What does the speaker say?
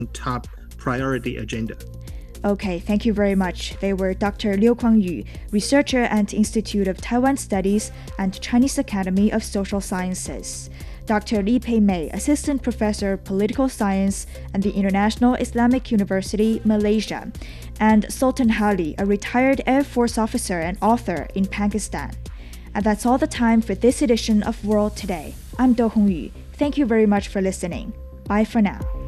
top priority agenda. Okay, thank you very much. They were Dr. Liu Kuang-yu, researcher at Institute of Taiwan Studies and Chinese Academy of Social Sciences; Dr. Li Pei-mei, assistant professor of political science at the International Islamic University, Malaysia; and Sultan Hali, a retired Air Force officer and author in Pakistan. And that's all the time for this edition of World Today. I'm Do Hongyu. Thank you very much for listening. Bye for now.